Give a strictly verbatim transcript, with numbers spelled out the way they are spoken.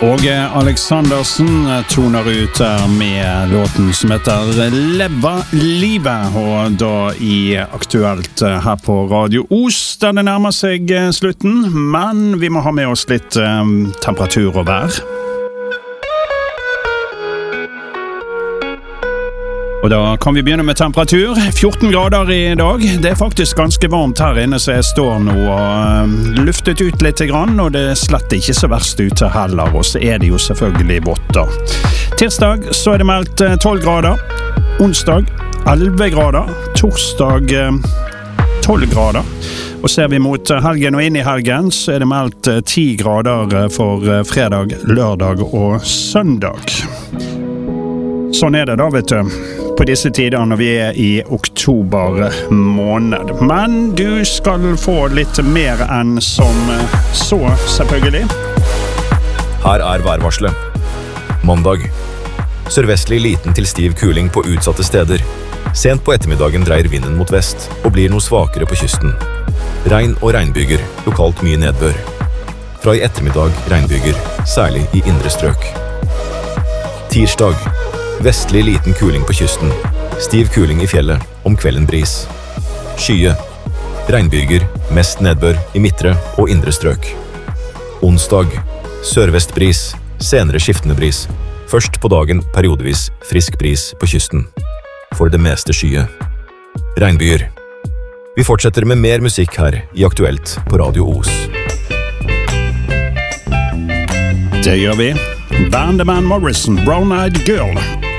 Og Alexandersen toner ut med låten som heter Leva livet, og da i Aktuelt her på Radio Os, der det nærmer seg slutten, men vi må ha med oss litt um, temperatur og vær. Og da kan vi begynne med temperatur. fjorten grader i dag. Det er faktisk ganske varmt her inne, så jeg står nå og luftet ut litt grann, og det er slett ikke så verst ute heller, og så er det jo selvfølgelig vått da. Tirsdag så er det meldt tolv grader, onsdag elleve grader, torsdag tolv grader, og ser vi mot helgen og inn i helgen så er det meldt ti grader for fredag, lørdag og søndag. Sånn er det da, vet du, på disse tider når vi er i oktober måned. Men du skal få litt mer enn som så, selvfølgelig. Her er værvarselet. Mandag. Sørvestlig liten til stiv kuling på utsatte steder. Sent på ettermiddagen dreier vinden mot vest og blir noe svakere på kysten. Regn og regnbyger, lokalt mye nedbør. Fra i ettermiddag regnbyger, særlig i indre strøk. Tirsdag. Vestlig liten kuling på kysten. Stiv kuling i fjellet, om kvelden bris. Skye. Regnbyger, mest nedbør i midtre og indre strøk. Onsdag. Sørvest bris, senere skiftende bris. Først på dagen periodevis frisk bris på kysten. For det meste skye. Regnbyger. Vi fortsetter med mer musikk her i Aktuelt på Radio Os. Det gjør vi. Band Van Morrison, Brown Eyed Girl.